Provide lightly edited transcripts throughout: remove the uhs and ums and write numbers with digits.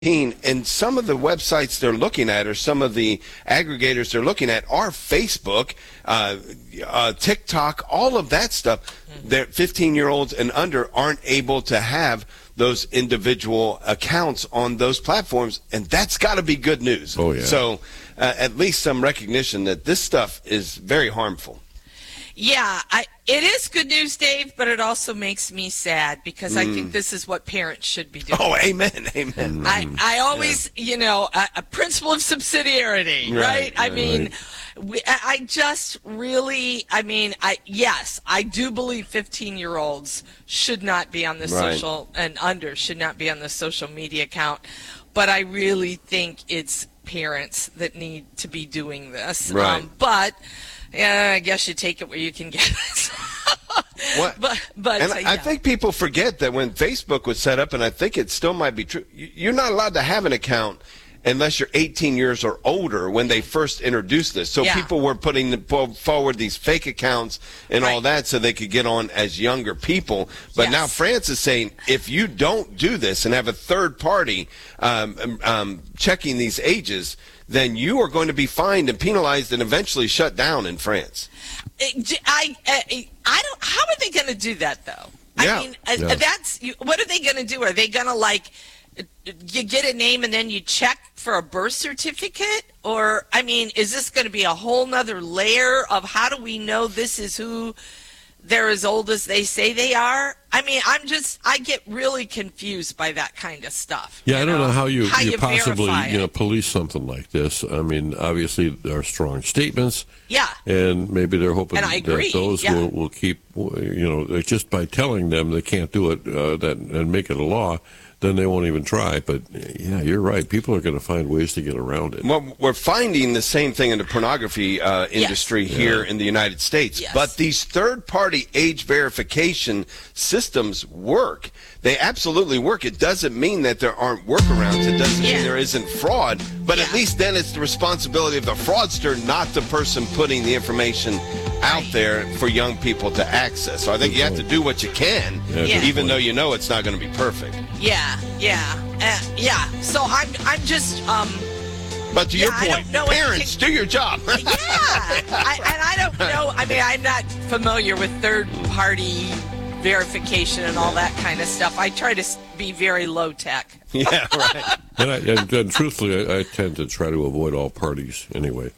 And some of the websites they're looking at, or some of the aggregators they're looking at, are Facebook, TikTok, all of that stuff. That 15-year-olds and under aren't able to have those individual accounts on those platforms, and that's got to be good news. Oh, yeah. So at least some recognition that this stuff is very harmful. Yeah, it is good news, Dave, but it also makes me sad because I think this is what parents should be doing. Oh, amen, amen. I always, a principle of subsidiarity, right? I mean, I just really, yes, I do believe 15-year-olds should not be on the social, and under should not be on the social media account, but I really think it's parents that need to be doing this. Right. But I guess you take it where you can get it. I think people forget that when Facebook was set up, and I think it still might be true, you're not allowed to have an account unless you're 18 years or older when they first introduced this. So people were putting forward these fake accounts and all that so they could get on as younger people. But now France is saying if you don't do this and have a third party checking these ages, then you are going to be fined and penalized and eventually shut down in France. I don't. How are they going to do that, though? That's what are they going to do? Are they going to you get a name and then you check for a birth certificate? Or, is this going to be a whole nother layer of how do we know this is who they're as old as they say they are? I get really confused by that kind of stuff. Yeah, I don't know how you possibly, police something like this. Obviously there are strong statements. Yeah. And maybe they're hoping that those will keep, just by telling them they can't do it and make it a law, then they won't even try. But, yeah, you're right. People are going to find ways to get around it. Well, we're finding the same thing in the pornography industry here in the United States. Yes. But these third-party age verification systems work. They absolutely work. It doesn't mean that there aren't workarounds. It doesn't mean there isn't fraud. But at least then it's the responsibility of the fraudster, not the person putting the information out there for young people to access. So I think you have to do what you can, even though you know it's not going to be perfect. So I'm just. But to your point, parents, do your job. I don't know. I'm not familiar with third-party verification and all that kind of stuff. I try to be very low tech. Yeah, right. And truthfully, I tend to try to avoid all parties anyway.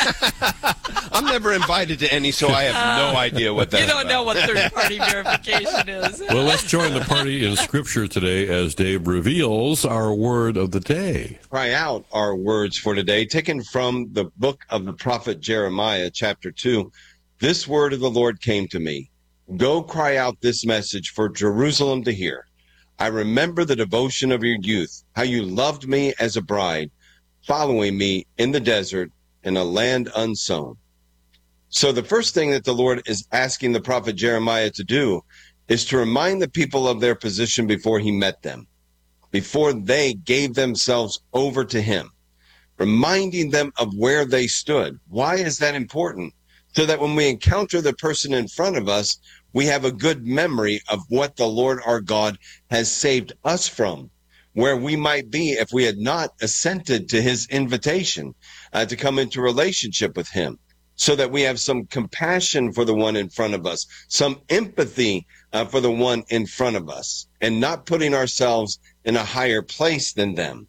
I'm never invited to any, so I have no idea what that is. You don't know what third-party verification is. Well, let's join the party in Scripture today as Dave reveals our word of the day. Cry out our words for today, taken from the book of the prophet Jeremiah, chapter 2. This word of the Lord came to me. Go cry out this message for Jerusalem to hear. I remember the devotion of your youth, how you loved me as a bride, following me in the desert in a land unsown. So the first thing that the Lord is asking the prophet Jeremiah to do is to remind the people of their position before he met them, before they gave themselves over to him, reminding them of where they stood. Why is that important? So that when we encounter the person in front of us, we have a good memory of what the Lord our God has saved us from, where we might be if we had not assented to his invitation to come into relationship with him, so that we have some compassion for the one in front of us, some empathy for the one in front of us, and not putting ourselves in a higher place than them.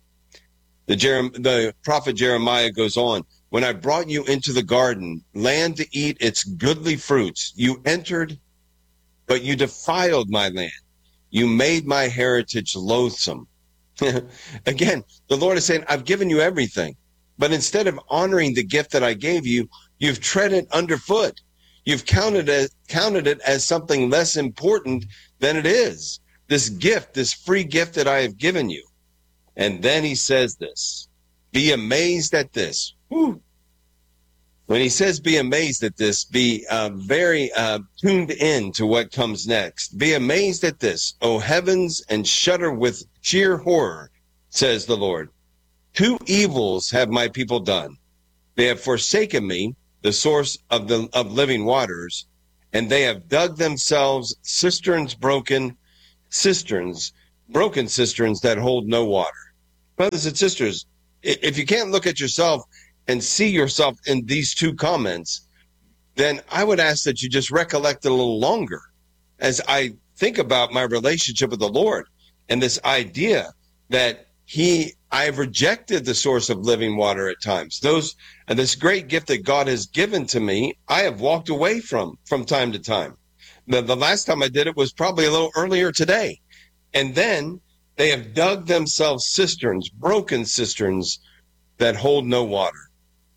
The prophet Jeremiah goes on, when I brought you into the garden, land to eat its goodly fruits, you entered, but you defiled my land. You made my heritage loathsome. Again, the Lord is saying, I've given you everything, but instead of honoring the gift that I gave you, you've tread it underfoot. You've counted it as something less important than it is. This gift, this free gift that I have given you. And then he says this, be amazed at this. Whew. When he says be amazed at this, be very tuned in to what comes next. Be amazed at this, O heavens, and shudder with sheer horror, says the Lord. 2 evils have my people done. They have forsaken me, the source of living waters, and they have dug themselves broken cisterns that hold no water. Brothers and sisters, if you can't look at yourself and see yourself in these two comments, then I would ask that you just recollect it a little longer as I think about my relationship with the Lord and this idea that I've rejected the source of living water at times. This great gift that God has given to me, I have walked away from time to time. The last time I did it was probably a little earlier today. And then they have dug themselves cisterns, broken cisterns that hold no water.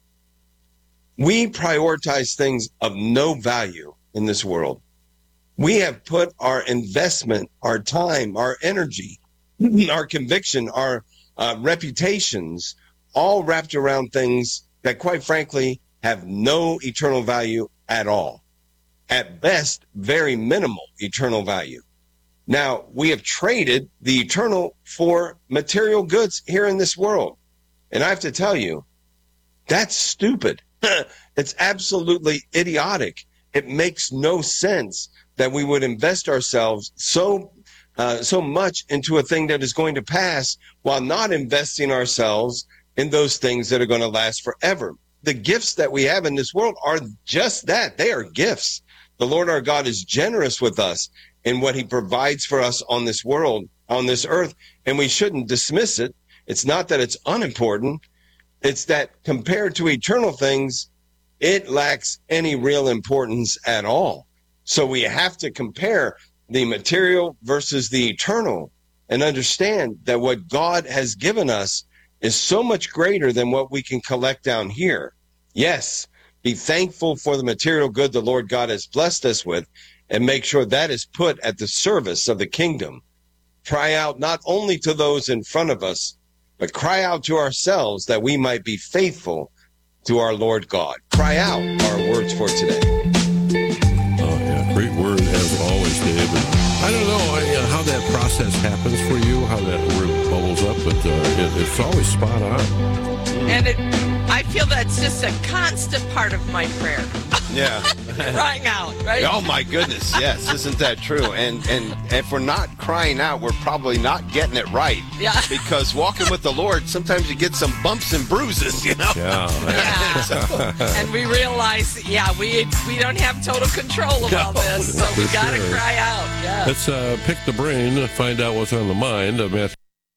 We prioritize things of no value in this world. We have put our investment, our time, our energy, our conviction, our reputations, all wrapped around things that, quite frankly, have no eternal value at all. At best, very minimal eternal value. Now, we have traded the eternal for material goods here in this world. And I have to tell you, that's stupid. It's absolutely idiotic. It makes no sense that we would invest ourselves so much into a thing that is going to pass while not investing ourselves in those things that are going to last forever. The gifts that we have in this world are just that. They are gifts. The Lord our God is generous with us in what he provides for us on this world, on this earth, and we shouldn't dismiss it. It's not that it's unimportant. It's that compared to eternal things, it lacks any real importance at all. So we have to compare the material versus the eternal and understand that what God has given us is so much greater than what we can collect down here. Yes, be thankful for the material good the Lord God has blessed us with and make sure that is put at the service of the kingdom. Cry out not only to those in front of us, but cry out to ourselves that we might be faithful to our Lord God. Cry out our words for today. Oh, yeah. Great word as always, Dave. I don't know how that process happens for you, how that word bubbles up, but it's always spot on. And I feel that's just a constant part of my prayer. Yeah. Crying out, right? Oh, my goodness, yes. Isn't that true? And if we're not crying out, we're probably not getting it right. Yeah. Because walking with the Lord, sometimes you get some bumps and bruises, you know? Yeah. And we realize, we don't have total control of all this, so we got to cry out. Yeah. Let's pick the brain and find out what's on the mind of Matthew.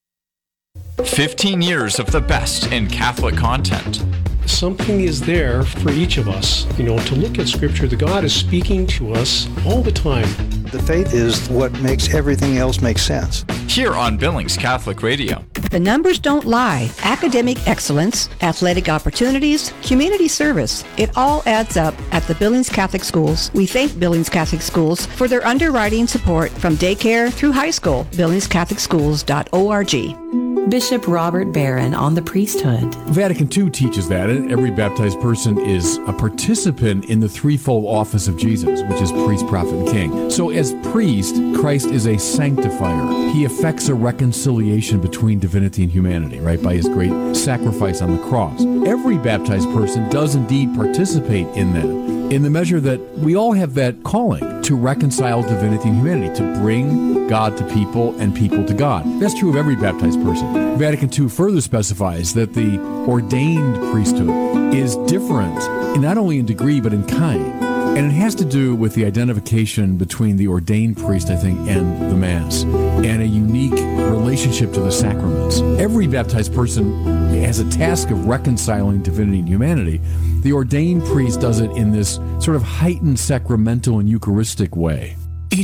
15 years of the best in Catholic content. Something is there for each of us, to look at Scripture. The God is speaking to us all the time. The faith is what makes everything else make sense. Here on Billings Catholic Radio. The numbers don't lie. Academic excellence, athletic opportunities, community service. It all adds up at the Billings Catholic Schools. We thank Billings Catholic Schools for their underwriting support from daycare through high school. BillingsCatholicSchools.org. Bishop Robert Barron on the priesthood. Vatican II teaches that every baptized person is a participant in the threefold office of Jesus, which is priest, prophet, and king. So as priest, Christ is a sanctifier. He effects a reconciliation between divinity and humanity, right, by his great sacrifice on the cross. Every baptized person does indeed participate in that, in the measure that we all have that calling to reconcile divinity and humanity, to bring God to people and people to God. That's true of every baptized person. Vatican II further specifies that the ordained priesthood is different, not only in degree, but in kind. And it has to do with the identification between the ordained priest, I think, and the Mass, and a unique relationship to the sacraments. Every baptized person has a task of reconciling divinity and humanity. The ordained priest does it in this sort of heightened sacramental and Eucharistic way.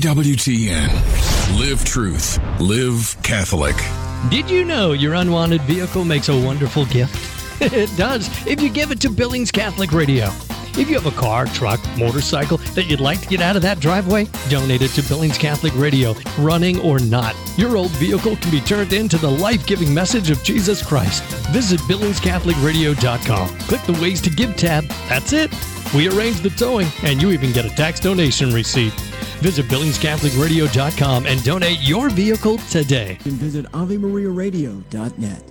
EWTN. Live truth. Live Catholic. Did you know your unwanted vehicle makes a wonderful gift? It does, if you give it to Billings Catholic Radio. If you have a car, truck, motorcycle that you'd like to get out of that driveway, donate it to Billings Catholic Radio, running or not. Your old vehicle can be turned into the life-giving message of Jesus Christ. Visit BillingsCatholicRadio.com. Click the Ways to Give tab. That's it. We arrange the towing, and you even get a tax donation receipt. Visit BillingsCatholicRadio.com and donate your vehicle today. And visit AveMariaRadio.net.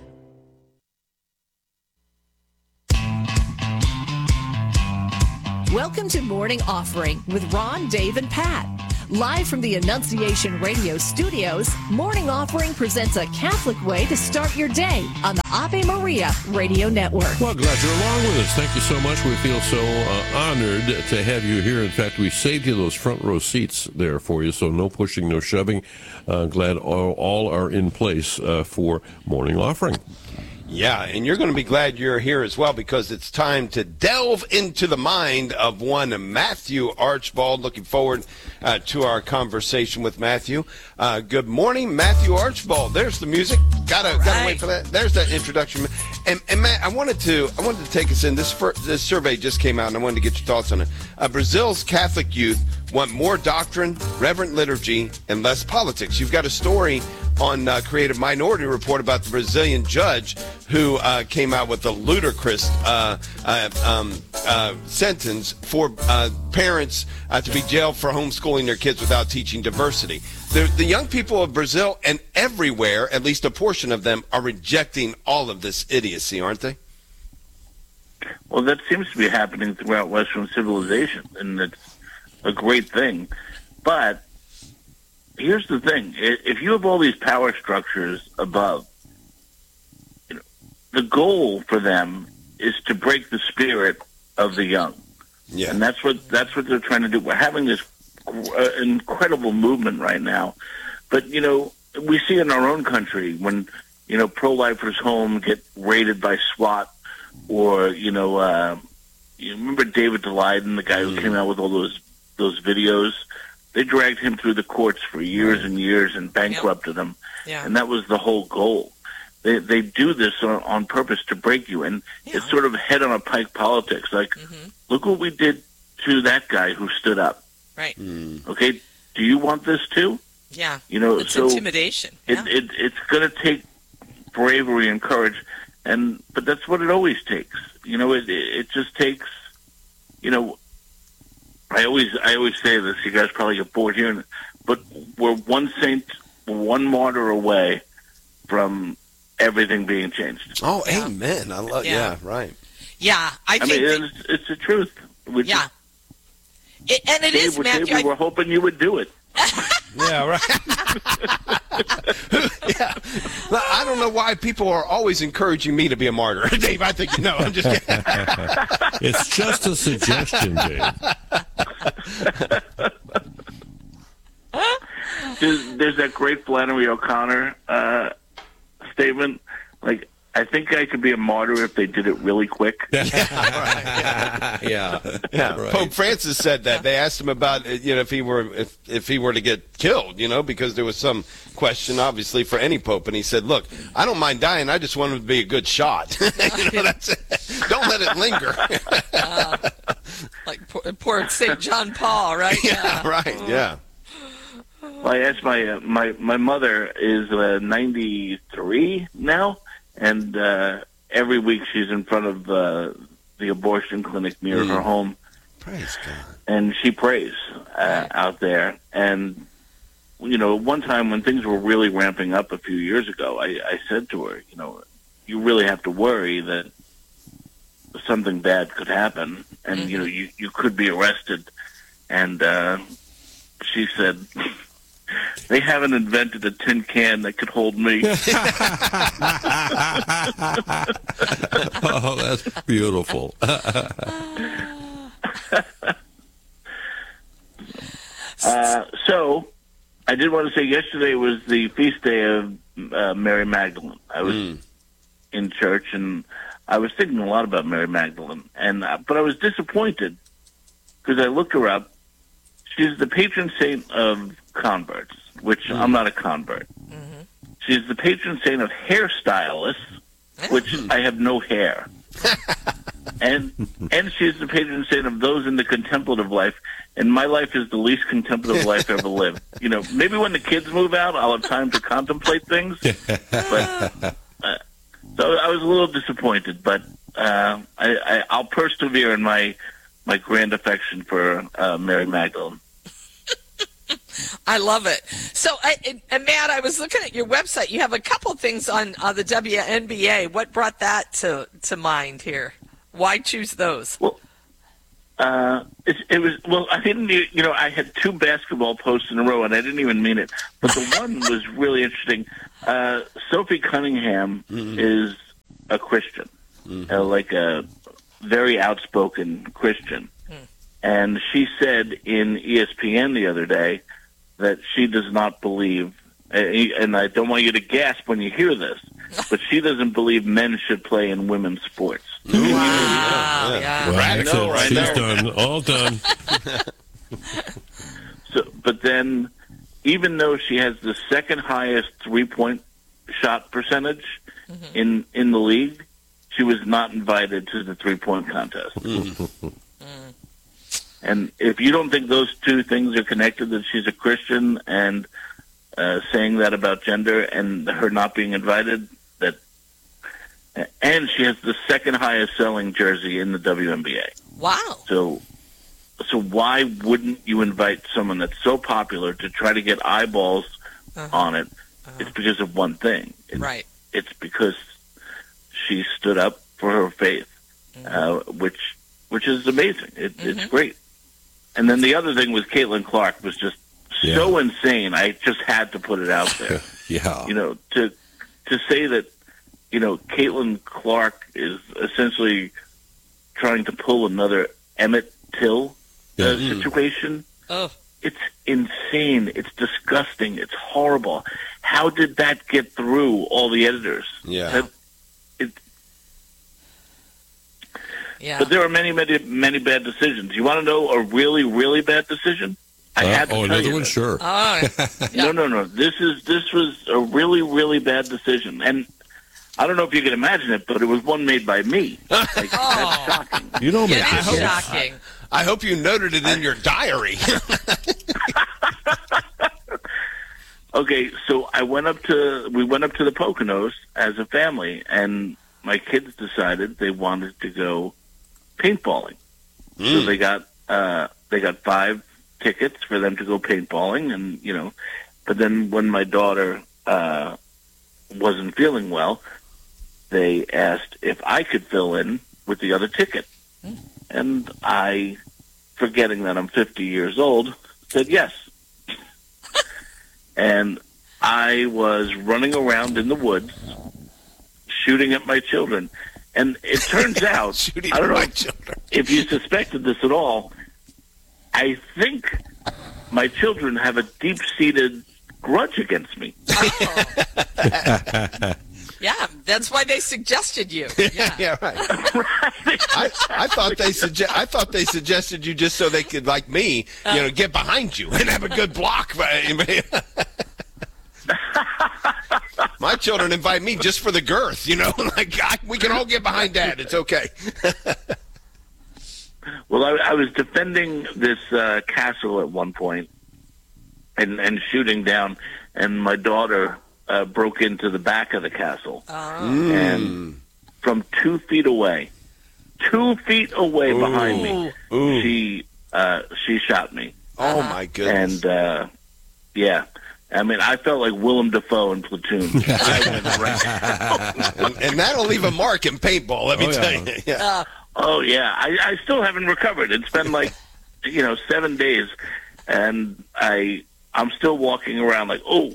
Welcome to Morning Offering with Ron, Dave, and Pat. Live from the Annunciation Radio studios, Morning Offering presents a Catholic way to start your day on the Ave Maria Radio Network. Well, glad you're along with us. Thank you so much. We feel so honored to have you here. In fact, we saved you those front row seats there for you, so no pushing, no shoving. Glad all are in place for Morning Offering. Yeah, and you're going to be glad you're here as well, because it's time to delve into the mind of one Matthew Archibald. Looking forward to our conversation with Matthew. Good morning, Matthew Archibald. There's the music. Gotta wait for that. There's that introduction. And Matt, I wanted to take us in. This survey just came out, and I wanted to get your thoughts on it. Brazil's Catholic youth want more doctrine, reverent liturgy, and less politics. You've got a story on Creative Minority Report about the Brazilian judge who came out with a ludicrous sentence for parents to be jailed for homeschooling their kids without teaching diversity. The young people of Brazil and everywhere, at least a portion of them, are rejecting all of this idiocy, aren't they? Well, that seems to be happening throughout Western civilization, and it's a great thing. But here's the thing. If you have all these power structures above, the goal for them is to break the spirit of the young. Yeah. And that's what they're trying to do. We're having this incredible movement right now. But, we see in our own country when, pro-lifers home get raided by SWAT, or, you remember David Daleiden, the guy who came out with all those videos? They dragged him through the courts for years and years and bankrupted him. Yeah. And that was the whole goal. They do this on purpose to break you. And it's sort of head on a pike politics. Like, look what we did to that guy who stood up. Right. Okay, do you want this too? Yeah. It's intimidation. Yeah. It's going to take bravery and courage. But that's what it always takes. It just takes, I always say this, you guys probably get bored hearing it, but we're one saint, one martyr away from everything being changed. Oh, yeah. Amen. I love. Yeah, right. Yeah, I think it's the truth. And it is, Matthew. We were hoping you would do it. Yeah, right. Yeah. I don't know why people are always encouraging me to be a martyr. Dave, I think I'm just kidding. It's just a suggestion, Dave. There's that great Flannery O'Connor statement, like, I think I could be a martyr if they did it really quick. Yeah. Right. Pope Francis said that. They asked him about if he were to get killed, because there was some question, obviously, for any pope, and he said, "Look, I don't mind dying. I just want him to be a good shot. That's it. Don't let it linger." Like poor St. John Paul, right? Yeah, right. Yeah. Well, I asked my mother is 93 now. And every week she's in front of the abortion clinic near her home. Praise God. And she prays out there. And, one time when things were really ramping up a few years ago, I said to her, you really have to worry that something bad could happen. And, you could be arrested. And she said, they haven't invented a tin can that could hold me. Oh, that's beautiful. So, I did want to say yesterday was the feast day of Mary Magdalene. I was in church, and I was thinking a lot about Mary Magdalene. But I was disappointed because I looked her up. She's the patron saint of converts, which I'm not a convert. Mm-hmm. She's the patron saint of hairstylists, which I have no hair. and she's the patron saint of those in the contemplative life, and my life is the least contemplative life ever lived. Maybe when the kids move out, I'll have time to contemplate things. But so I was a little disappointed, but I'll persevere in my grand affection for Mary Magdalene. I love it. So, and Matt, I was looking at your website. You have a couple things on the WNBA. What brought that to mind here? Why choose those? Well, It was, well, I didn't, I had 2 basketball posts in a row, and I didn't even mean it. But the one was really interesting. Sophie Cunningham is a Christian, like a very outspoken Christian. And she said in ESPN the other day that she does not believe, and I don't want you to gasp when you hear this, but she doesn't believe men should play in women's sports. Wow. Yeah. Well, I know. She's done. All done. But then, even though she has the second highest 3-point shot percentage in the league, she was not invited to the 3-point contest. And if you don't think those 2 things are connected, that she's a Christian and saying that about gender and her not being invited, and she has the second highest selling jersey in the WNBA. Wow. So why wouldn't you invite someone that's so popular to try to get eyeballs on it? It's because of one thing. Right. It's because she stood up for her faith, which is amazing. It's great. And then the other thing was Caitlin Clark was just so insane. I just had to put it out there. To say that, Caitlin Clark is essentially trying to pull another Emmett Till situation. It's insane. It's disgusting. It's horrible. How did that get through all the editors? Yeah. But there are many, many, many bad decisions. You want to know a really, really bad decision? I had to tell another you one, that. sure. No. This was a really, really bad decision, and I don't know if you can imagine it, but it was one made by me. That's shocking. You know me. Shocking. I hope you noted it in your diary. Okay, so we went up to the Poconos as a family, and my kids decided they wanted to go paintballing. So they got 5 tickets for them to go paintballing, and but then when my daughter wasn't feeling well, they asked if I could fill in with the other ticket. And I, forgetting that I'm 50 years old, said yes. And I was running around in the woods, shooting at my children. And it turns out, I don't know if you suspected this at all, I think my children have a deep-seated grudge against me. Yeah, that's why they suggested you. Yeah, right. I thought they suggested you just so they could, like me, get behind you and have a good block. My children invite me just for the girth, we can all get behind Dad. It's okay. Well, I was defending this castle at one point and shooting down, and my daughter broke into the back of the castle. And from 2 feet away behind me, she shot me. Oh, my goodness. And, I mean, I felt like Willem Dafoe in Platoon. I went right. And that'll leave a mark in paintball, let me tell you. Yeah. I still haven't recovered. It's been like, 7 days, and I'm still walking around like, oh.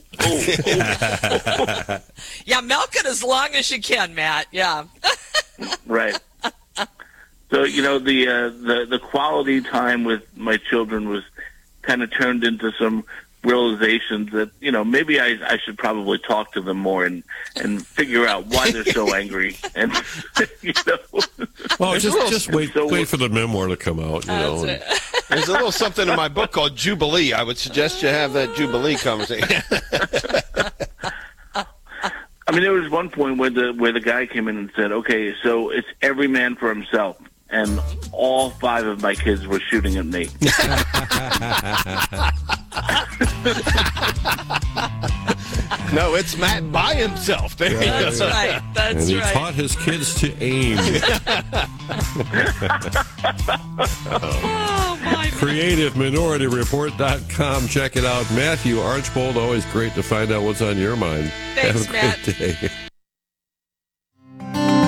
Yeah, milk it as long as you can, Matt. Yeah. Right. So, the quality time with my children was kind of turned into some realizations that, maybe I should probably talk to them more and figure out why they're so angry. And, Well, just wait for the memoir to come out, There's a little something in my book called Jubilee. I would suggest you have that Jubilee conversation. I mean, there was one point where the guy came in and said, okay, so it's every man for himself. And all 5 of my kids were shooting at me. No, it's Matt by himself. That's right. And he taught his kids to aim. CreativeMinorityReport.com. Check it out. Matthew Archbold, always great to find out what's on your mind. Thanks, Have a great day.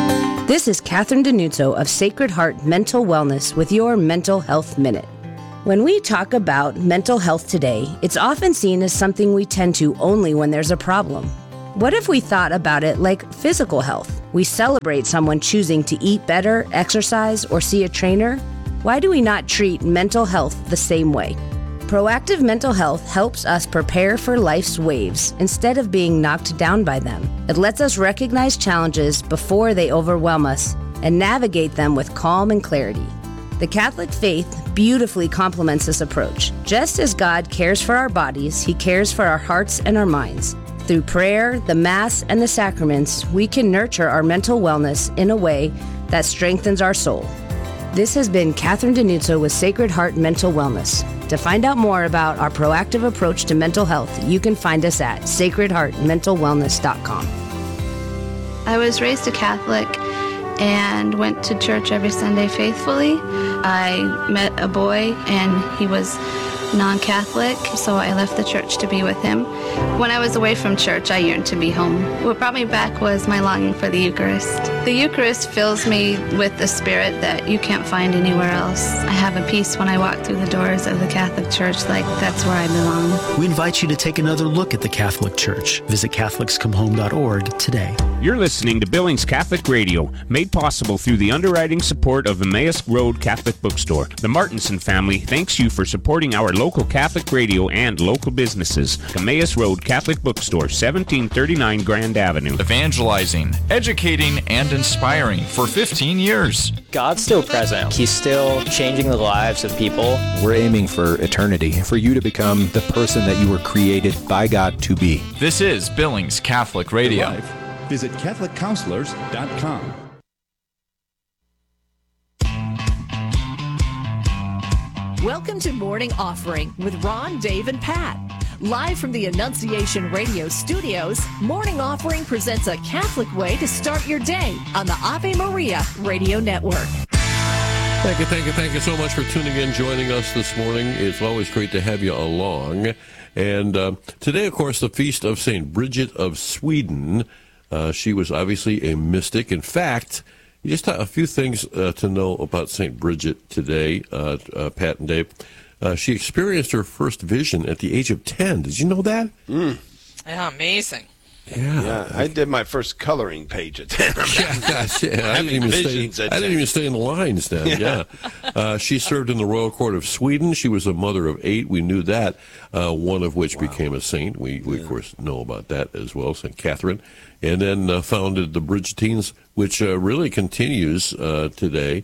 This is Catherine Denuzzo of Sacred Heart Mental Wellness with your Mental Health Minute. When we talk about mental health today, it's often seen as something we tend to only when there's a problem. What if we thought about it like physical health? We celebrate someone choosing to eat better, exercise, or see a trainer. Why do we not treat mental health the same way? Proactive mental health helps us prepare for life's waves instead of being knocked down by them. It lets us recognize challenges before they overwhelm us and navigate them with calm and clarity. The Catholic faith beautifully complements this approach. Just as God cares for our bodies, He cares for our hearts and our minds. Through prayer, the Mass, and the sacraments, we can nurture our mental wellness in a way that strengthens our soul. This has been Catherine Denuzzo with Sacred Heart Mental Wellness. To find out more about our proactive approach to mental health, you can find us at sacredheartmentalwellness.com. I was raised a Catholic and went to church every Sunday faithfully. I met a boy and he was non-Catholic, so I left the church to be with him. When I was away from church, I yearned to be home. What brought me back was my longing for the Eucharist. The Eucharist fills me with the spirit that you can't find anywhere else. I have a peace when I walk through the doors of the Catholic Church, like that's where I belong. We invite you to take another look at the Catholic Church. Visit CatholicsComeHome.org today. You're listening to Billings Catholic Radio, made possible through the underwriting support of Emmaus Road Catholic Bookstore. The Martinson family thanks you for supporting our local Catholic radio and local businesses. Emmaus Road Catholic Bookstore, 1739 Grand Avenue. Evangelizing, educating, and inspiring for 15 years. God's still present. He's still changing the lives of people. We're aiming for eternity, for you to become the person that you were created by God to be. This is Billings Catholic Radio. Visit CatholicCounselors.com. Welcome to Morning Offering with Ron, Dave, and Pat. Live from the Annunciation Radio studios, Morning Offering presents a Catholic way to start your day on the Ave Maria Radio Network. Thank you so much for tuning in, joining us this morning. It's always great to have you along. And today, of course, the feast of St. Bridget of Sweden. She was obviously a mystic. In fact, just a few things to know about St. Bridget today, Pat and Dave. She experienced her first vision at the age of 10. Did you know that? Yeah, amazing. Yeah, I did my first coloring page at 10. I didn't even stay in the lines then. Yeah. She served in the royal court of Sweden. She was a mother of 8. We knew that, one of which became a saint. We of course, know about that as well, St. Catherine. And then founded the Bridgetines, which really continues today.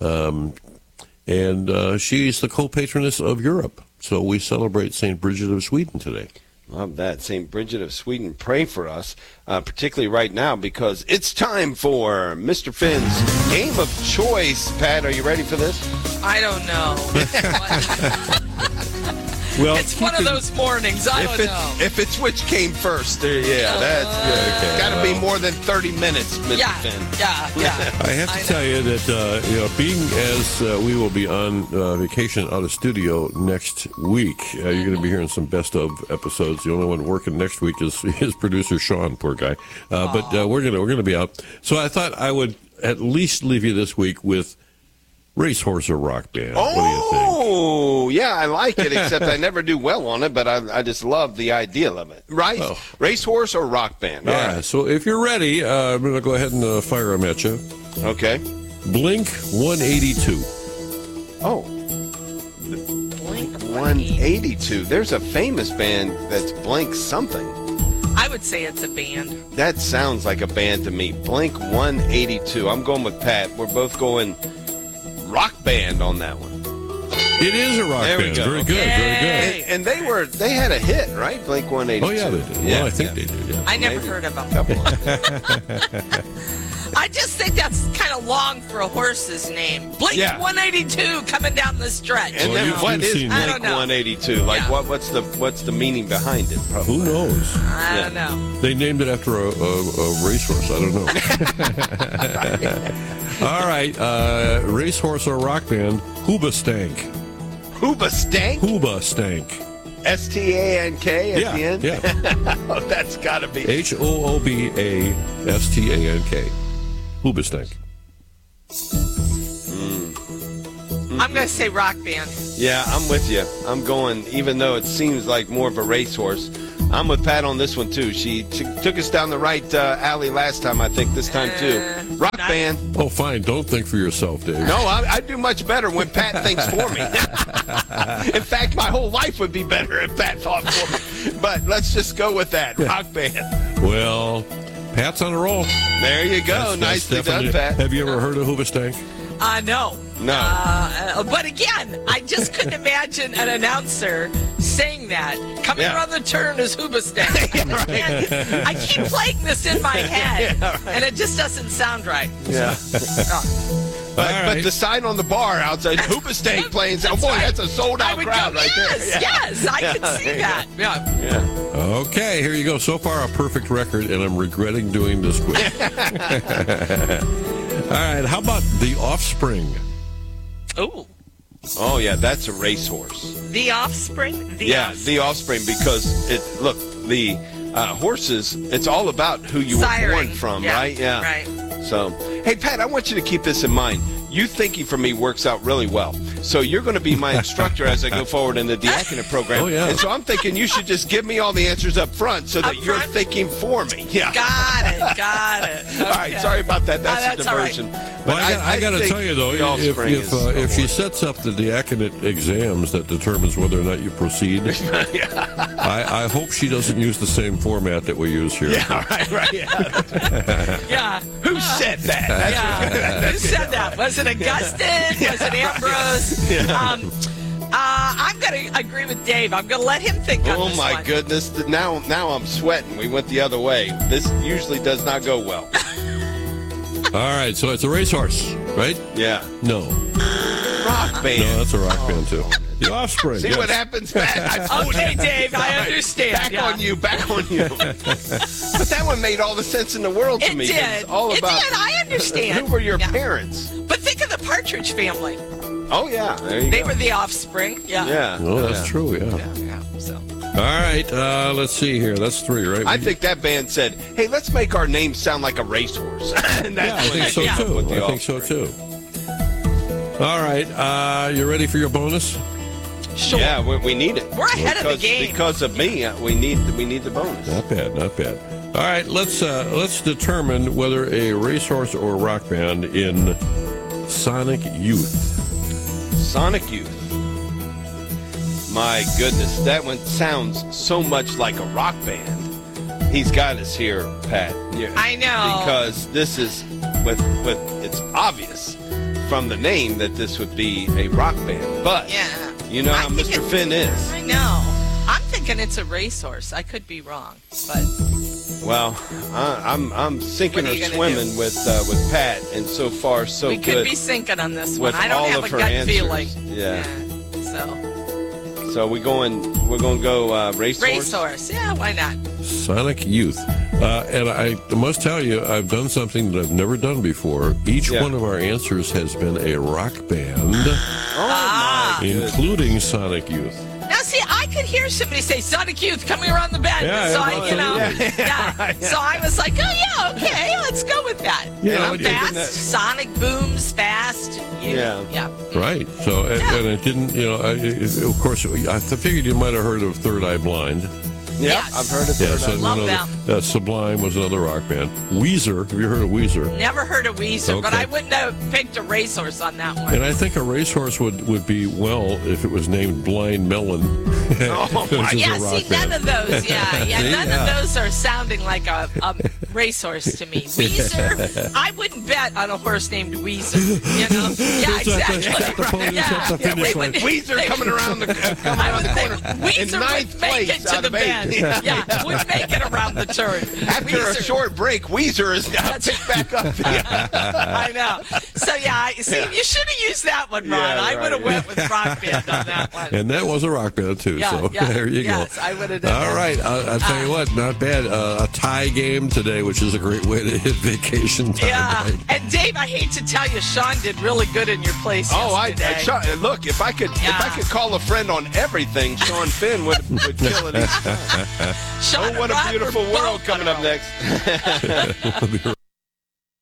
And she's the co-patroness of Europe. So we celebrate St. Bridget of Sweden today. Love that. St. Bridget of Sweden, pray for us, particularly right now, because it's time for Mr. Finn's Game of Choice. Pat, are you ready for this? I don't know. Well, it's one of those mornings. I don't know. If it's which came first, that's good. Got to be more than 30 minutes, Mr. Finn. Yeah. I have to tell you that, being as we will be on vacation out of studio next week, you're going to be hearing some best of episodes. The only one working next week is his producer, Sean, poor guy. But we're going to be out. So I thought I would at least leave you this week with Racehorse or Rock Band. What do you think? Oh, yeah, I like it, except I never do well on it, but I just love the idea of it. Right? Oh. Racehorse or Rock Band? Yeah, all right. So if you're ready, I'm going to go ahead and fire them at you. Okay. Blink 182. Oh. Blink 182. There's a famous band that's Blink something. I would say it's a band. That sounds like a band to me. Blink 182. I'm going with Pat. We're both going Rock Band on that one. It is a rock band. Very good, very good. And they had a hit, right? Blink 182. Oh, yeah, they did. Well, I think they did, yeah. I never heard of them. I just think that's kind of long for a horse's name. Blink 182 coming down the stretch. And then what is Blink 182? Like, what's the meaning behind it? Probably. Who knows? I don't know. They named it after a racehorse. I don't know. All right, Racehorse or Rock Band, Hoobastank. Hoobastank? Hoobastank. Stank at the end? Yeah. Oh, that's got to be. Hoobastank. Hoobastank. I'm going to say rock band. Yeah, I'm with you. I'm going, even though it seems like more of a racehorse, I'm with Pat on this one, too. She took us down the right alley last time, I think, this time, too. Rock band. Oh, fine. Don't think for yourself, Dave. No, I do much better when Pat thinks for me. In fact, my whole life would be better if Pat thought for me. But let's just go with that. Rock band. Well, Pat's on a roll. There you go. Nicely done, Pat. Have you ever heard of Hoobastank? No. No. But again, I just couldn't imagine an announcer saying that. Coming around the turn is Hoobastank. Right. I keep playing this in my head, and it just doesn't sound right. Yeah. But the sign on the bar outside, Hoobastank playing, oh boy, that's a sold-out crowd right there. Yes, I can see that. Yeah. Okay, here you go. So far, a perfect record, and I'm regretting doing this quiz. All right, how about The Offspring? Oh, yeah, that's a racehorse. The Offspring? The Offspring, because, the horses, it's all about who you were born from, right? Yeah. Right. So, hey, Pat, I want you to keep this in mind. You thinking for me works out really well. So you're going to be my instructor as I go forward in the diaconate program. Oh, yeah. And so I'm thinking you should just give me all the answers up front so that you're thinking for me. Yeah. Got it. Okay. All right, sorry about that. That's a diversion. Right. But well, I got to tell you, though, if she sets up the diaconate exams that determines whether or not you proceed, I hope she doesn't use the same format that we use here. Yeah, right. Yeah. Who said that? Who said that? Was it Augustine? Was it Ambrose? I'm going to agree with Dave. I'm going to let him think on this one. Oh, my goodness. Now I'm sweating. We went the other way. This usually does not go well. All right, so it's a racehorse, right? Yeah. No. Rock band. No, that's a rock band, too. The Offspring. See what happens, Pat? Okay, Dave, I understand. Back on you. But that one made all the sense in the world to me. It did. It's all about I understand. Who were your parents? But think of the Partridge Family. Oh, yeah. They were the Offspring. Yeah. Oh, that's true, Yeah, so. All right, let's see here. That's 3, right? I think that band said, hey, let's make our name sound like a racehorse. I think so, too. All right, you ready for your bonus? Sure. Yeah, we need it. We're ahead of the game. Because of me, we need the bonus. Not bad. All right, let's determine whether a racehorse or a rock band in Sonic Youth. Sonic Youth. My goodness, that one sounds so much like a rock band. He's got us here, Pat. I know. Because this is, with it's obvious from the name that this would be a rock band. But, you know how Mr. Finn is. I know. I'm thinking it's a racehorse. I could be wrong, but... Well, I'm sinking or swimming with Pat, and so far, so good. We could be sinking on this one. With I don't have a gut answers. feeling. Yeah. So we're going to go racehorse? Racehorse, yeah, why not? Sonic Youth. And I must tell you, I've done something that I've never done before. Each one of our answers has been a rock band, including Sonic Youth. Now, see, I could hear somebody say Sonic Youth coming around the bend. So I was like, oh, yeah, okay, let's go with that. Fast, Sonic booms, fast. Right. So, and it didn't, of course, I figured you might have heard of Third Eye Blind. Yeah, yes. I've heard of Third Eye. Love them. Sublime was another rock band. Weezer, have you heard of Weezer? Never heard of Weezer, but I wouldn't have picked a racehorse on that one. And I think a racehorse would be, well, if it was named Blind Melon. See, none of those, none of those are sounding like a racehorse to me. Weezer, I wouldn't bet on a horse named Weezer, Yeah, exactly. Weezer coming around the corner. Weezer would make it to the bend. Would make it around the turn. After a short break, Weezer is picked back up. I know. So, you should have used that one, Ron. I would have went with rock band on that one. And that was a rock band, too. So there you go. Yes, I would have done All right. I'll tell you what, not bad. A tie game today, which is a great way to hit vacation time. Yeah. Right? And Dave, I hate to tell you, Sean did really good in your place yesterday. Look, if I could call a friend on everything, Sean Finn would kill it. Sean, what a beautiful world coming up next.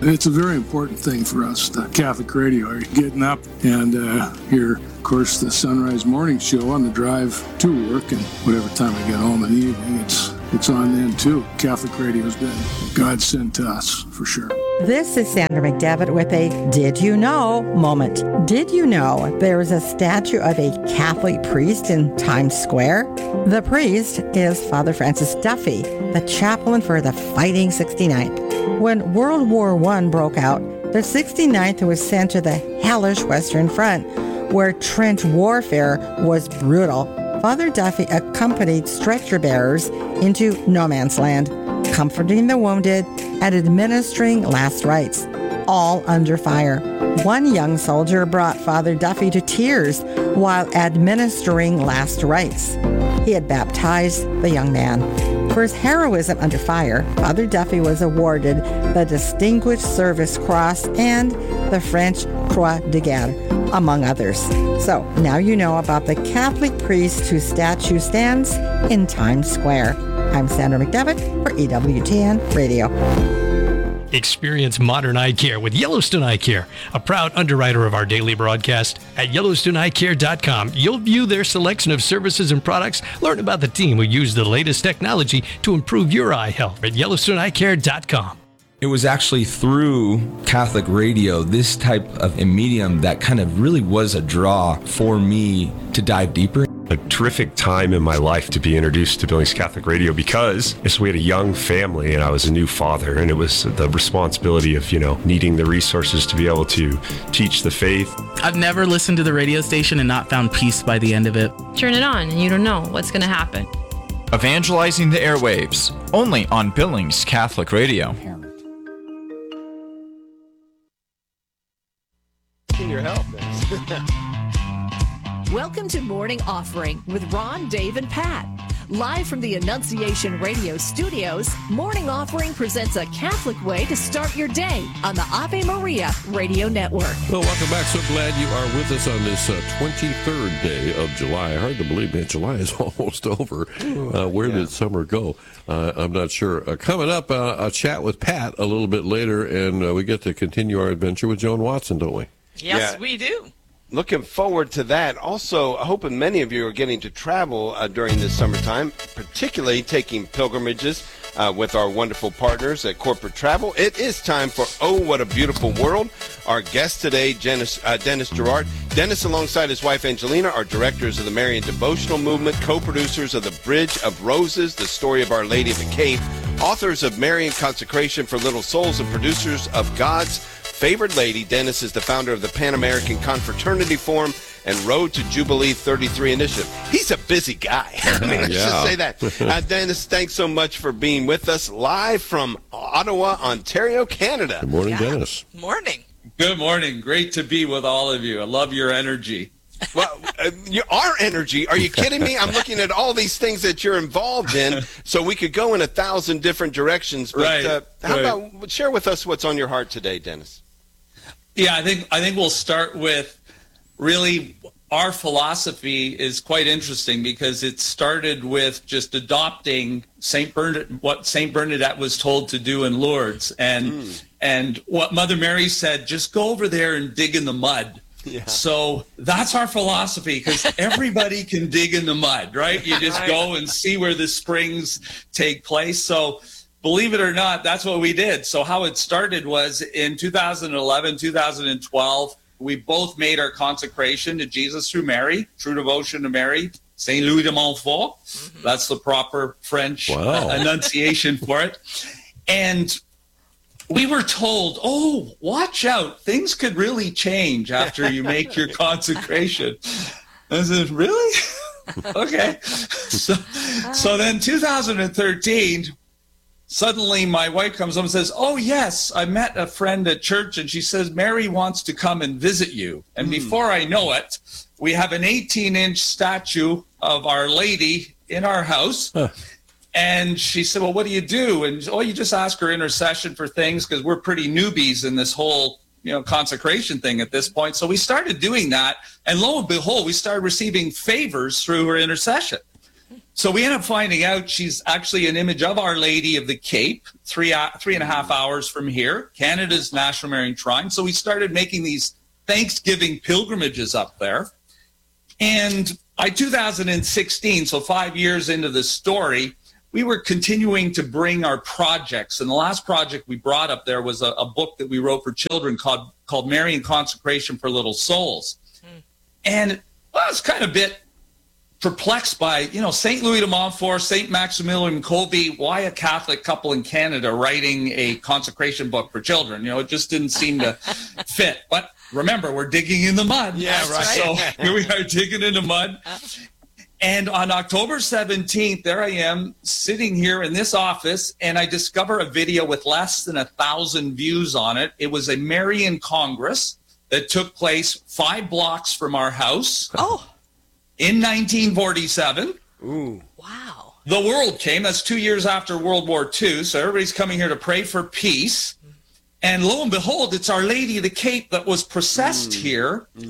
It's a very important thing for us, the Catholic radio. You're getting up and you're, of course, the Sunrise Morning Show on the drive to work, and whatever time I get home in the evening, it's on then too. Catholic radio's been God sent to us, for sure. This is Sandra McDevitt with a Did You Know moment. Did you know there is a statue of a Catholic priest in Times Square? The priest is Father Francis Duffy, the chaplain for the Fighting 69th. When World War I broke out, the 69th was sent to the hellish Western Front, where trench warfare was brutal. Father Duffy accompanied stretcher bearers into no man's land, comforting the wounded and administering last rites, all under fire. One young soldier brought Father Duffy to tears while administering last rites. He had baptized the young man. For his heroism under fire, Father Duffy was awarded the Distinguished Service Cross and the French Croix de Guerre, among others. So now you know about the Catholic priest whose statue stands in Times Square. I'm Sandra McDevitt for EWTN Radio. Experience modern eye care with Yellowstone Eye Care, a proud underwriter of our daily broadcast. At YellowstoneEyeCare.com, you'll view their selection of services and products, learn about the team who use the latest technology to improve your eye health at YellowstoneEyeCare.com. It was actually through Catholic radio, this type of a medium, that kind of really was a draw for me to dive deeper. A terrific time in my life to be introduced to Billings Catholic Radio because we had a young family and I was a new father, and it was the responsibility of, needing the resources to be able to teach the faith. I've never listened to the radio station and not found peace by the end of it. Turn it on and you don't know what's going to happen. Evangelizing the airwaves, only on Billings Catholic Radio. Your help. Welcome to Morning Offering with Ron, Dave, and Pat. Live from the Annunciation Radio studios, Morning Offering presents a Catholic way to start your day on the Ave Maria Radio Network. Well, welcome back. So glad you are with us on this 23rd day of July. Hard to believe, man. July is almost over. Where did summer go? I'm not sure. Coming up, a chat with Pat a little bit later, and we get to continue our adventure with Joan Watson, don't we? Yes, we do. Looking forward to that. Also, hoping many of you are getting to travel during this summertime, particularly taking pilgrimages with our wonderful partners at Corporate Travel. It is time for Oh, What a Beautiful World. Our guest today, Dennis Gerard. Dennis, alongside his wife Angelina, are directors of the Marian Devotional Movement, co-producers of The Bridge of Roses, the story of Our Lady of the Cave, authors of Marian Consecration for Little Souls, and producers of God's Favorite Lady. Dennis is the founder of the Pan American Confraternity Forum and Road to Jubilee 33 Initiative. He's a busy guy. Let's just say that. Dennis, thanks so much for being with us live from Ottawa, Ontario, Canada. Good morning, Dennis. Morning. Good morning. Great to be with all of you. I love your energy. Well, our energy. Are you kidding me? I'm looking at all these things that you're involved in, so we could go in 1,000 different directions. But how about share with us what's on your heart today, Dennis? Yeah, I think we'll start with really our philosophy is quite interesting because it started with just adopting what Saint Bernadette was told to do in Lourdes, and what Mother Mary said, just go over there and dig in the mud. Yeah. So that's our philosophy, because everybody can dig in the mud, right? You just go and see where the springs take place. So believe it or not, that's what we did. So how it started was in 2011, 2012, we both made our consecration to Jesus through Mary, true devotion to Mary, Saint Louis de Montfort. Mm-hmm. That's the proper French enunciation for it. And we were told, oh, watch out. Things could really change after you make your consecration. I said, really? Okay. So then 2013, suddenly my wife comes up and says, oh, yes, I met a friend at church, and she says, Mary wants to come and visit you. And before I know it, we have an 18-inch statue of Our Lady in our house. Huh. And she said, well, what do you do? And, you just ask her intercession for things, because we're pretty newbies in this whole, consecration thing at this point. So we started doing that. And lo and behold, we started receiving favors through her intercession. So we end up finding out she's actually an image of Our Lady of the Cape, 3.5 hours from here, Canada's National Marian Shrine. So we started making these Thanksgiving pilgrimages up there. And by 2016, so 5 years into the story, we were continuing to bring our projects. And the last project we brought up there was a book that we wrote for children called Marian Consecration for Little Souls. And I was kind of a bit perplexed by, St. Louis de Montfort, St. Maximilian Kolbe, why a Catholic couple in Canada writing a consecration book for children? It just didn't seem to fit. But remember, we're digging in the mud. Yeah, right. So here we are digging in the mud. And on October 17th, there I am sitting here in this office, and I discover a video with less than 1,000 views on it. It was a Marian Congress that took place 5 blocks from our house. Oh. In 1947. Ooh. Wow. The world came. That's 2 years after World War II. So everybody's coming here to pray for peace. And lo and behold, it's Our Lady of the Cape that was processed here in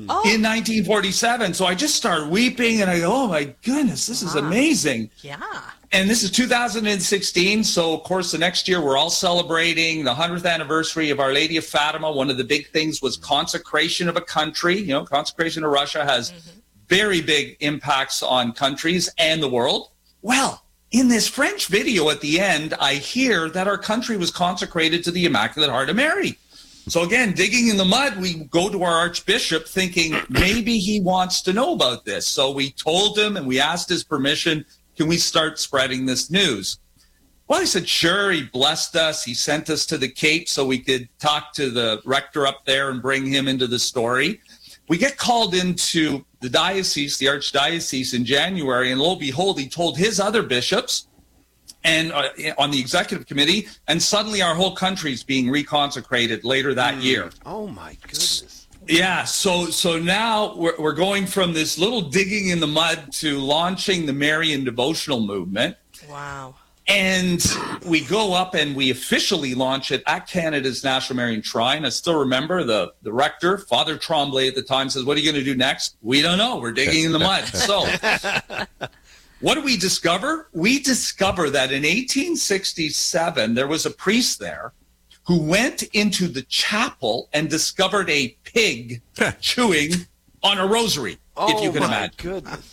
1947. So I just started weeping, and I go, oh, my goodness, this is amazing. Yeah. And this is 2016. So, of course, the next year we're all celebrating the 100th anniversary of Our Lady of Fatima. One of the big things was consecration of a country. Consecration of Russia has very big impacts on countries and the world. Well, in this French video at the end, I hear that our country was consecrated to the Immaculate Heart of Mary. So again, digging in the mud, we go to our Archbishop thinking maybe he wants to know about this. So we told him and we asked his permission, can we start spreading this news? Well, he said, sure. He blessed us. He sent us to the Cape so we could talk to the rector up there and bring him into the story. We get called into the diocese, the archdiocese, in January, and lo and behold, he told his other bishops and on the executive committee, and suddenly our whole country's being reconsecrated later that year. Oh my goodness! Yeah, so now we're going from this little digging in the mud to launching the Marian devotional movement. Wow. And we go up and we officially launch it at Canada's National Marian Shrine. I still remember the rector, Father Tremblay at the time, says, what are you going to do next? We don't know. We're digging in the mud. So what do we discover? We discover that in 1867, there was a priest there who went into the chapel and discovered a pig chewing on a rosary, if you can imagine. Goodness.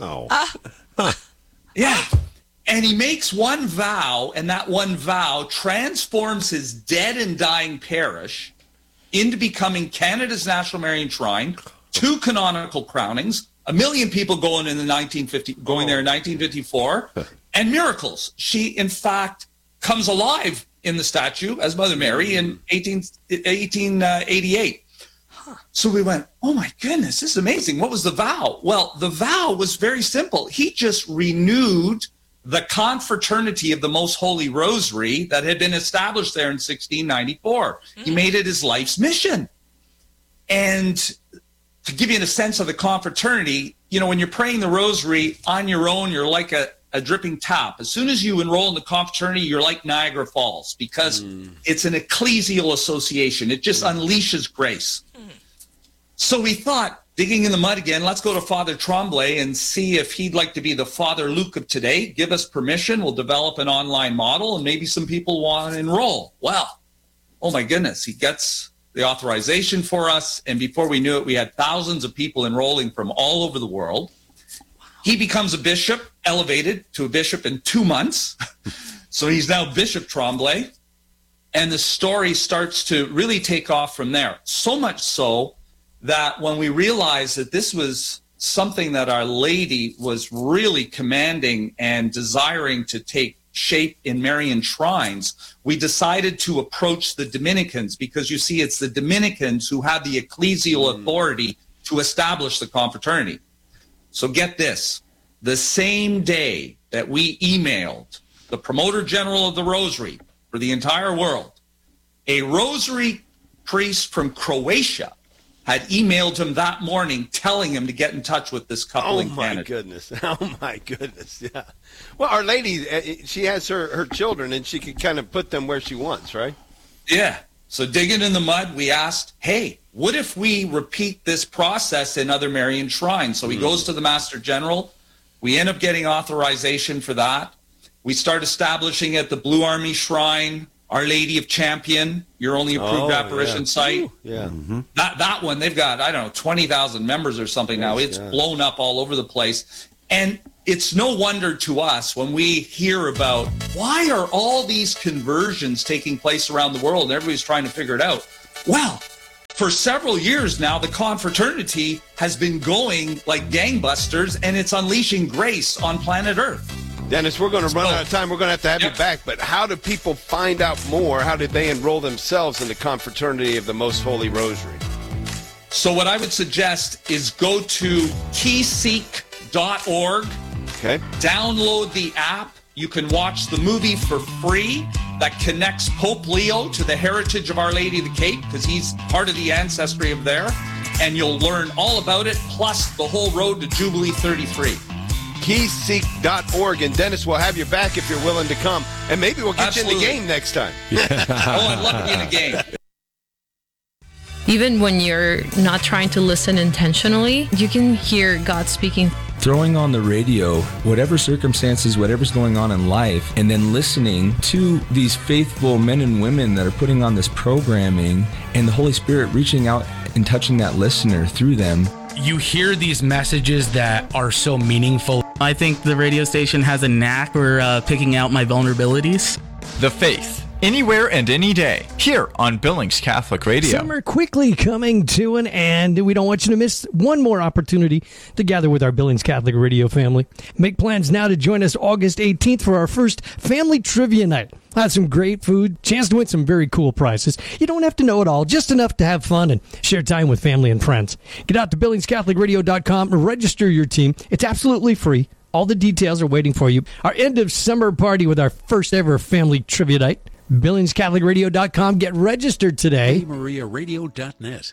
Yeah. And he makes one vow, and that one vow transforms his dead and dying parish into becoming Canada's National Marian Shrine, 2 canonical crownings, 1 million people going there in 1954, and miracles. She, in fact, comes alive in the statue as Mother Mary in 1888. So we went, oh my goodness, this is amazing. What was the vow? Well, the vow was very simple. He just renewed the confraternity of the Most Holy Rosary that had been established there in 1694. He made it his life's mission. And to give you a sense of the confraternity, when you're praying the Rosary on your own, you're like a dripping tap. As soon as you enroll in the confraternity, you're like Niagara Falls because it's an ecclesial association. It just unleashes grace. So we thought, digging in the mud again, let's go to Father Tremblay and see if he'd like to be the Father Luke of today. Give us permission. We'll develop an online model, and maybe some people want to enroll. Well, oh my goodness, he gets the authorization for us, and before we knew it, we had thousands of people enrolling from all over the world. He becomes a bishop, elevated to a bishop in 2 months. So he's now Bishop Tremblay, and the story starts to really take off from there. So much so that when we realized that this was something that Our Lady was really commanding and desiring to take shape in Marian shrines, we decided to approach the Dominicans because, you see, it's the Dominicans who have the ecclesial authority to establish the confraternity. So get this, the same day that we emailed the promoter general of the Rosary for the entire world, a Rosary priest from Croatia had emailed him that morning telling him to get in touch with this couple in Canada. Oh, my goodness. Yeah. Well, Our Lady, she has her children, and she can kind of put them where she wants, right? Yeah. So digging in the mud, we asked, hey, what if we repeat this process in other Marian shrines? So he goes to the Master General. We end up getting authorization for that. We start establishing at the Blue Army Shrine, Our Lady of Champion, your only approved apparition site. Ooh, yeah. Mm-hmm. That one, they've got, 20,000 members or something now. It's blown up all over the place. And it's no wonder to us when we hear about why are all these conversions taking place around the world and everybody's trying to figure it out. Well, for several years now, the confraternity has been going like gangbusters, and it's unleashing grace on planet Earth. Dennis, we're going to run out of time. We're going to have you back. But how do people find out more? How did they enroll themselves in the Confraternity of the Most Holy Rosary? So what I would suggest is go to keyseek.org. Okay. Download the app. You can watch the movie for free that connects Pope Leo to the heritage of Our Lady of the Cape, because he's part of the ancestry of there. And you'll learn all about it, plus the whole road to Jubilee 33. Keyseek.org. And Dennis, we'll have you back if you're willing to come. And maybe we'll get you in the game next time. I'd love to be in the game. Even when you're not trying to listen intentionally, you can hear God speaking. Throwing on the radio, whatever circumstances, whatever's going on in life, and then listening to these faithful men and women that are putting on this programming, and the Holy Spirit reaching out and touching that listener through them. You hear these messages that are so meaningful. I think the radio station has a knack for picking out my vulnerabilities. The Faith. Anywhere and any day, here on Billings Catholic Radio. Summer quickly coming to an end. We don't want you to miss one more opportunity to gather with our Billings Catholic Radio family. Make plans now to join us August 18th for our first Family Trivia Night. Have some great food, chance to win some very cool prizes. You don't have to know it all, just enough to have fun and share time with family and friends. Get out to BillingsCatholicRadio.com and register your team. It's absolutely free. All the details are waiting for you. Our end of summer party with our first ever Family Trivia Night. BillingsCatholicRadio.com. Get registered today. MariaRadio.net.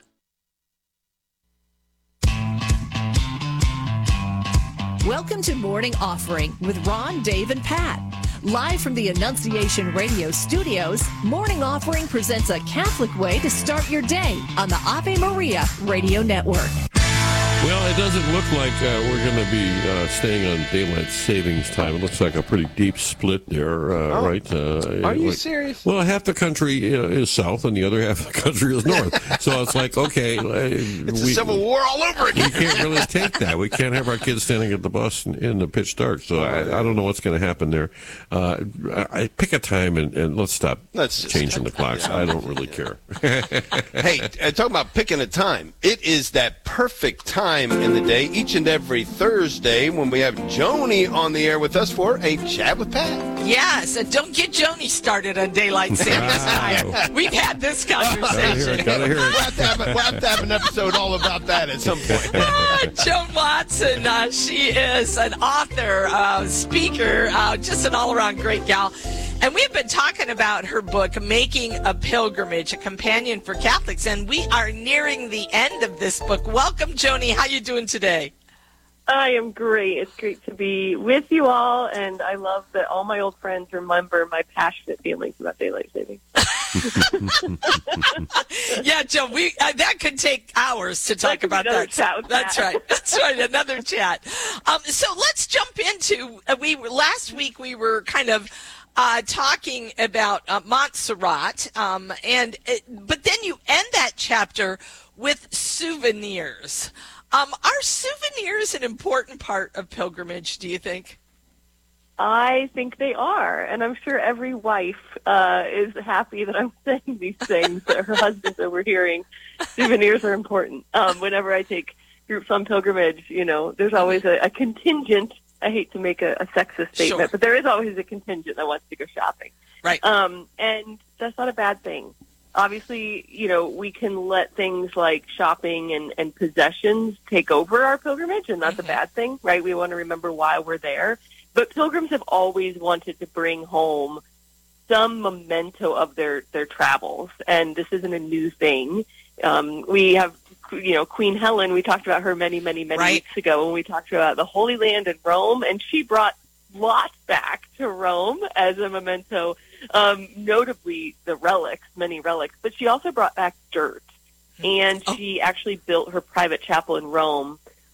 Welcome to Morning Offering with Ron, Dave, and Pat. Live from the Annunciation Radio studios, Morning Offering presents a Catholic way to start your day on the Ave Maria Radio Network. Well, it doesn't look like we're going to be staying on daylight savings time. It looks like a pretty deep split there, right? Are you serious? Well, half the country is south and the other half of the country is north. So it's like, okay. It's a civil war all over again. We can't really take that. We can't have our kids standing at the bus in the pitch dark. So I don't know what's going to happen there. I pick a time and let's stop changing the clocks. I don't really care. Hey, talking about picking a time, it is that perfect time in the day, each and every Thursday, when we have Joni on the air with us for a Chat with Pat. Yes, and don't get Joni started on daylight savings time. We've had this conversation. Gotta hear it. We'll have to have an episode all about that at some point. Joan Watson, she is an author, speaker, just an all-around great gal. And we've been talking about her book, Making a Pilgrimage, a companion for Catholics, and we are nearing the end of this book. Welcome, Joni. How you doing today? I am great. It's great to be with you all, and I love that all my old friends remember my passionate feelings about daylight saving. Yeah, Joe, that could take hours to talk about that. That's right. That's right. Another chat. So let's jump into. Last week we were kind of talking about Montserrat, but then you end that chapter with souvenirs. Are souvenirs an important part of pilgrimage, do you think? I think they are, and I'm sure every wife is happy that I'm saying these things that her husband's overhearing. Souvenirs are important. Whenever I take groups on pilgrimage, there's always a contingent. I hate to make a sexist statement, but there is always a contingent that wants to go shopping. Right. And that's not a bad thing. Obviously, we can let things like shopping and possessions take over our pilgrimage, and that's a bad thing, right? We want to remember why we're there. But pilgrims have always wanted to bring home some memento of their travels, and this isn't a new thing. We have, Queen Helen, we talked about her many weeks ago when we talked about the Holy Land in Rome, and she brought lots back to Rome as a memento, notably the relics, many relics, but she also brought back dirt, and she actually built her private chapel in Rome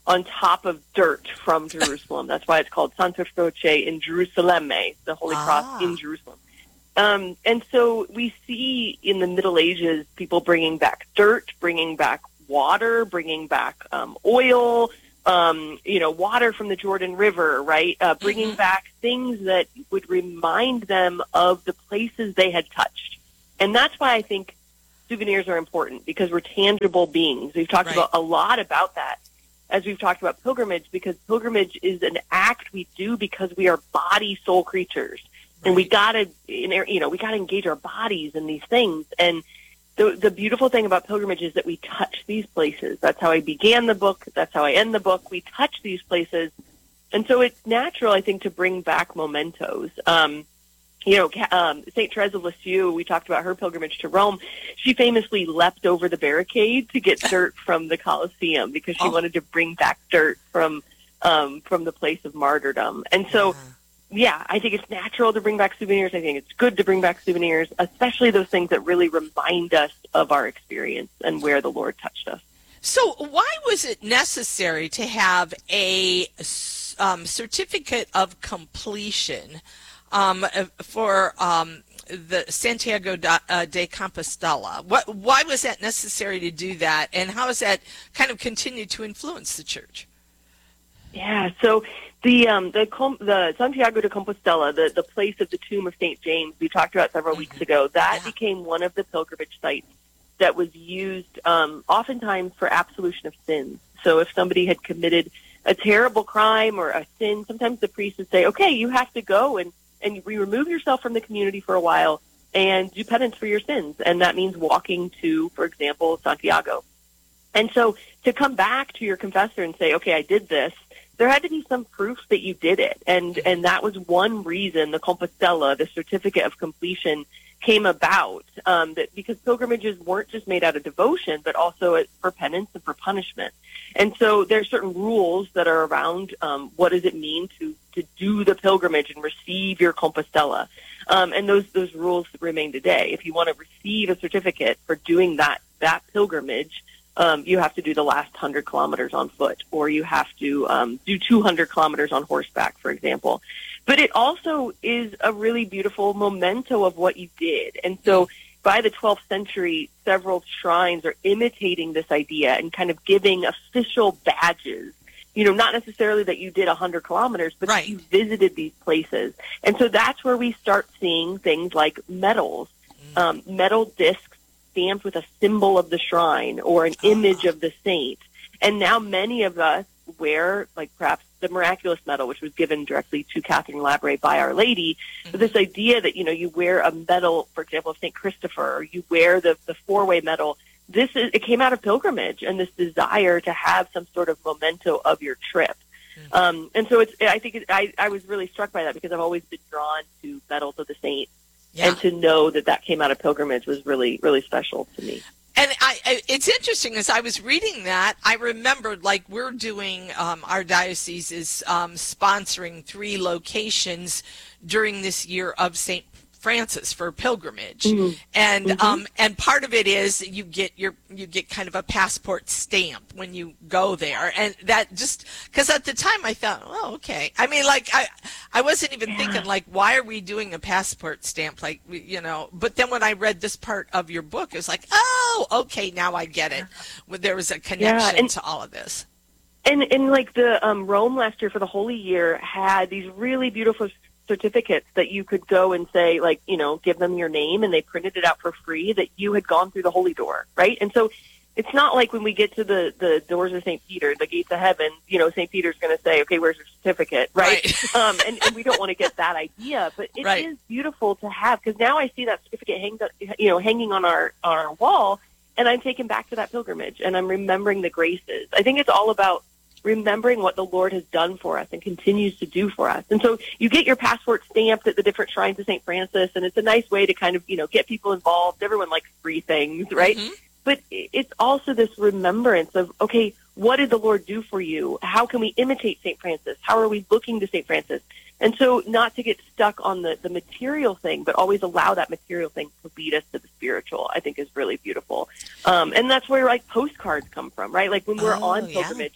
on top of dirt from Jerusalem. That's why it's called Santa Croce in Jerusalemme, the Holy Cross in Jerusalem. And so we see in the Middle Ages people bringing back dirt, bringing back water, bringing back oil, water from the Jordan River, right? Bringing back things that would remind them of the places they had touched. And that's why I think souvenirs are important, because we're tangible beings. We've talked about a lot about that as we've talked about pilgrimage, because pilgrimage is an act we do because we are body, soul creatures. And we gotta engage our bodies in these things. And the beautiful thing about pilgrimage is that we touch these places. That's how I began the book. That's how I end the book. We touch these places. And so it's natural, I think, to bring back mementos. St. Therese of Lisieux, we talked about her pilgrimage to Rome. She famously leapt over the barricade to get dirt from the Colosseum because she wanted to bring back dirt from the place of martyrdom. And so, I think it's natural to bring back souvenirs. I think it's good to bring back souvenirs, especially those things that really remind us of our experience and where the Lord touched us. So why was it necessary to have a certificate of completion for the Santiago de Compostela? Why was that necessary to do that, and how has that kind of continued to influence the church? Yeah, so the Santiago de Compostela, the place of the tomb of St. James, we talked about several weeks ago, that became one of the pilgrimage sites that was used oftentimes for absolution of sins. So if somebody had committed a terrible crime or a sin, sometimes the priest would say, okay, you have to go and remove yourself from the community for a while and do penance for your sins. And that means walking to, for example, Santiago. And so to come back to your confessor and say, okay, I did this, there had to be some proof that you did it. And that was one reason the Compostela, the certificate of completion, came about, that because pilgrimages weren't just made out of devotion, but also for penance and for punishment. And so there are certain rules that are around what does it mean to do the pilgrimage and receive your Compostela. And those rules remain today. If you want to receive a certificate for doing that pilgrimage, you have to do the last 100 kilometers on foot, or you have to do 200 kilometers on horseback, for example. But it also is a really beautiful memento of what you did. And so by the 12th century, several shrines are imitating this idea and kind of giving official badges. Not necessarily that you did 100 kilometers, but that you visited these places. And so that's where we start seeing things like medals, metal discs stamped with a symbol of the shrine or an image of the saint. And now many of us wear, like perhaps the miraculous medal, which was given directly to Catherine Labouré by Our Lady. But this idea that, you wear a medal, for example, of St. Christopher, or you wear the four-way medal. It came out of pilgrimage and this desire to have some sort of memento of your trip. And so I was really struck by that because I've always been drawn to medals of the saints. Yeah. And to know that came out of pilgrimage was really, really special to me. And it's interesting, as I was reading that, I remembered, we're doing, our diocese is sponsoring 3 locations during this year of St. Francis for pilgrimage. And part of it is you get kind of a passport stamp when you go there. And that just, because at the time I thought, oh, okay. I mean, I wasn't even thinking, why are we doing a passport stamp? But then when I read this part of your book, it was like, oh, okay, now I get it. There was a connection to all of this. And the Rome last year for the Holy Year had these really beautiful certificates that you could go and say, give them your name, and they printed it out for free that you had gone through the Holy Door, right? And so it's not like when we get to the doors of St. Peter, the gates of heaven, St. Peter's going to say, okay, where's your certificate, right? And we don't want to get that idea, but it is beautiful to have, because now I see that certificate hanging on our wall, and I'm taken back to that pilgrimage, and I'm remembering the graces. I think it's all about remembering what the Lord has done for us and continues to do for us. And so you get your passport stamped at the different shrines of St. Francis, and it's a nice way to kind of, get people involved. Everyone likes free things, right? But it's also this remembrance of, okay, what did the Lord do for you? How can we imitate St. Francis? How are we looking to St. Francis? And so not to get stuck on the material thing, but always allow that material thing to lead us to the spiritual, I think is really beautiful. And that's where postcards come from, right? When we're on pilgrimage,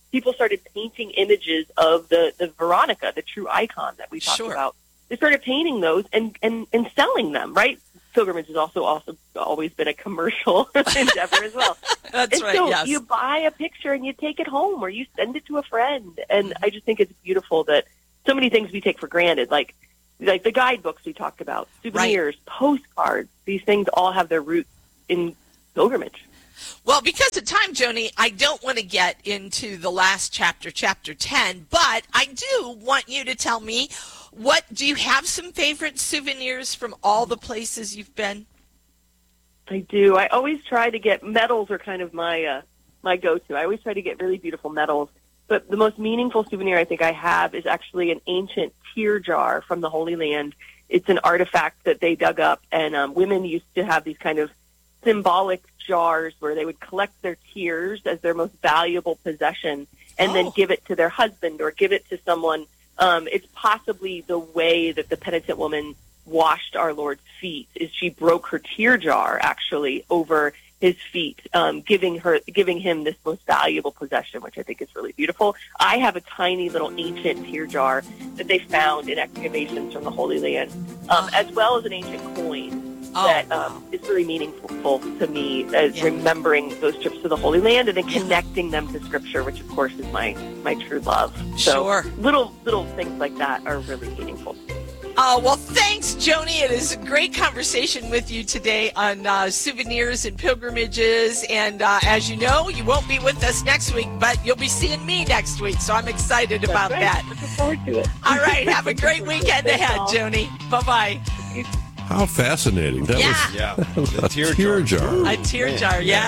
people started painting images of the Veronica, the true icon that we talked about. They started painting those and selling them, right? Pilgrimage has also always been a commercial endeavor as well. That's right, so you buy a picture and you take it home or you send it to a friend. And I just think it's beautiful that so many things we take for granted, like the guidebooks we talked about, souvenirs, postcards, these things all have their roots in pilgrimage. Well, because of time, Joni, I don't want to get into the last chapter, chapter 10, but I do want you to tell me, do you have some favorite souvenirs from all the places you've been? I do. I always try to get, medals are kind of my go-to. I always try to get really beautiful medals. But the most meaningful souvenir I think I have is actually an ancient tear jar from the Holy Land. It's an artifact that they dug up, and women used to have these kind of symbolic jars where they would collect their tears as their most valuable possession and then give it to their husband or give it to someone. It's possibly the way that the penitent woman washed our Lord's feet, is she broke her tear jar actually over his feet, giving him this most valuable possession, which I think is really beautiful. I have a tiny little ancient tear jar that they found in excavations from the Holy Land, as well as an ancient coin that is really meaningful to me as remembering those trips to the Holy Land and then connecting them to Scripture, which of course is my true love. So little things like that are really meaningful. Well, thanks, Joni. It is a great conversation with you today on souvenirs and pilgrimages. And as you know, you won't be with us next week, but you'll be seeing me next week. So I'm excited about that. Looking forward to it. All right. Have a great weekend ahead, Joni. Bye-bye. How fascinating. That was the tear jar. A tear jar, yeah.